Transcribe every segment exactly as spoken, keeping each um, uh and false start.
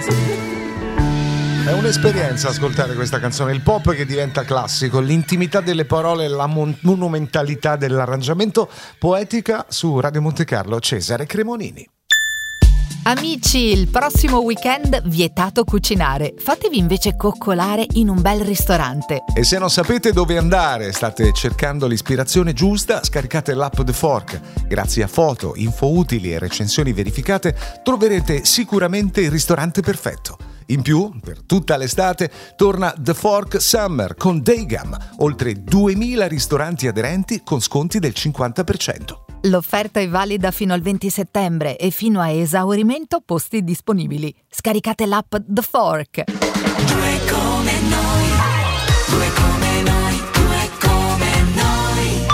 È un'esperienza ascoltare questa canzone, il pop che diventa classico, l'intimità delle parole, la mon- monumentalità dell'arrangiamento, poetica su Radio Monte Carlo, Cesare Cremonini. Amici, il prossimo weekend vietato cucinare, fatevi invece coccolare in un bel ristorante. E se non sapete dove andare, state cercando l'ispirazione giusta, scaricate l'app The Fork. Grazie a foto, info utili e recensioni verificate troverete sicuramente il ristorante perfetto. In più, per tutta l'estate, torna The Fork Summer con Daygam, oltre duemila ristoranti aderenti con sconti del cinquanta per cento. L'offerta è valida fino al venti settembre e fino a esaurimento posti disponibili. Scaricate l'app The Fork. Due come noi, due come noi, due come noi.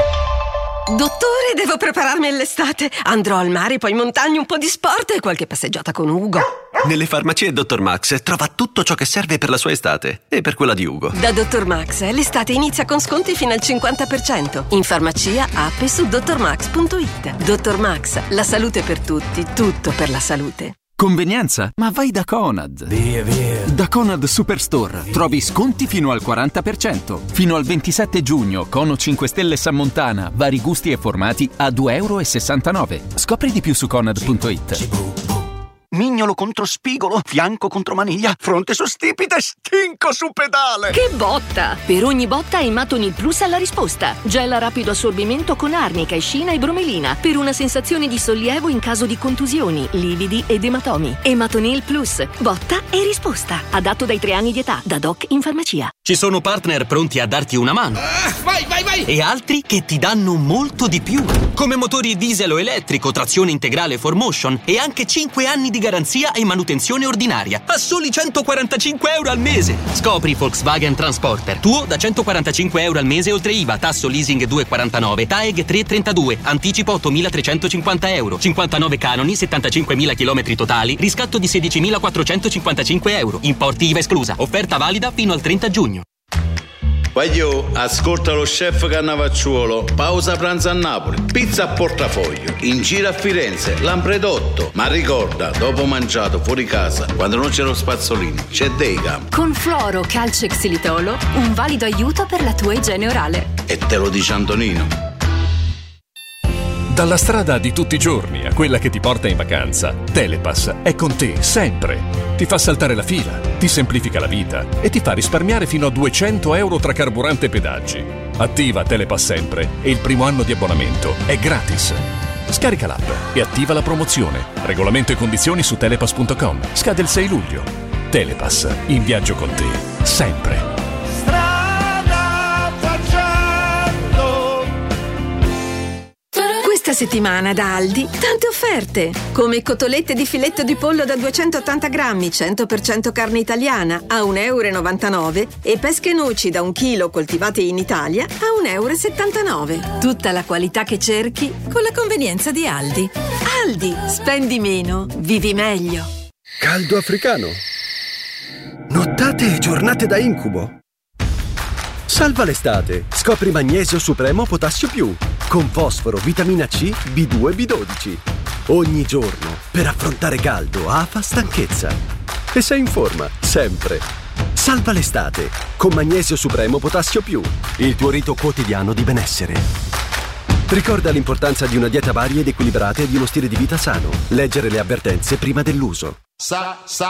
Dottore, devo prepararmi all'estate. Andrò al mare, poi in montagna, un po' di sport e qualche passeggiata con Ugo. Nelle farmacie Dottor Max trova tutto ciò che serve per la sua estate e per quella di Ugo. Da Dottor Max l'estate inizia con sconti fino al cinquanta per cento. In farmacia, app e su dottor max punto it. Dottor Max, la salute per tutti, tutto per la salute. Convenienza? Ma vai da Conad. Via, via. Da Conad Superstore trovi sconti fino al quaranta per cento. Fino al ventisette giugno, Cono cinque Stelle San Montana, vari gusti e formati a due e sessantanove euro. Scopri di più su conad punto it. Mignolo contro spigolo, fianco contro maniglia, fronte su stipite, stinco su pedale. Che botta! Per ogni botta Ematonil Plus ha la risposta. Gel a rapido assorbimento con arnica, escina e bromelina per una sensazione di sollievo in caso di contusioni, lividi ed ematomi. Ematonil Plus, botta e risposta. Adatto dai tre anni di età, da doc in farmacia. Ci sono partner pronti a darti una mano. Ah, vai, vai, vai! E altri che ti danno molto di più. Come motori diesel o elettrico, trazione integrale four motion e anche cinque anni di garanzia e manutenzione ordinaria a soli centoquarantacinque euro al mese. Scopri Volkswagen Transporter, tuo da centoquarantacinque euro al mese oltre I V A, tasso leasing due virgola quarantanove, T A E G tre virgola trentadue, anticipo ottomilatrecentocinquanta euro, cinquantanove canoni, settantacinquemila chilometri totali, riscatto di sedicimilaquattrocentocinquantacinque euro, importi I V A esclusa, offerta valida fino al trenta giugno. Voglio, ascolta lo chef Cannavacciuolo, pausa pranzo a Napoli, pizza a portafoglio, in giro a Firenze, Lampredotto. Ma ricorda, dopo mangiato fuori casa, quando non c'è lo spazzolino, c'è Daygam. Con fluoro, calcio e xilitolo, un valido aiuto per la tua igiene orale. E te lo dice Antonino. Dalla strada di tutti i giorni a quella che ti porta in vacanza, Telepass è con te sempre. Ti fa saltare la fila, ti semplifica la vita e ti fa risparmiare fino a duecento euro tra carburante e pedaggi. Attiva Telepass sempre e il primo anno di abbonamento è gratis. Scarica l'app e attiva la promozione. Regolamento e condizioni su telepass punto com. Scade il sei luglio. Telepass, in viaggio con te, sempre. Questa settimana da Aldi tante offerte, come cotolette di filetto di pollo da duecentottanta grammi, cento per cento carne italiana a un euro e novantanove e pesche noci da un chilo coltivate in Italia a un euro e settantanove. Tutta la qualità che cerchi con la convenienza di Aldi. Aldi, spendi meno, vivi meglio. Caldo africano. Nottate e giornate da incubo. Salva l'estate. Scopri Magnesio Supremo Potassio Più con fosforo, vitamina C, B due e B dodici. Ogni giorno per affrontare caldo, afa, stanchezza. E sei in forma, sempre. Salva l'estate con Magnesio Supremo Potassio Più, il tuo rito quotidiano di benessere. Ricorda l'importanza di una dieta varia ed equilibrata e di uno stile di vita sano. Leggere le avvertenze prima dell'uso. Sa, sa.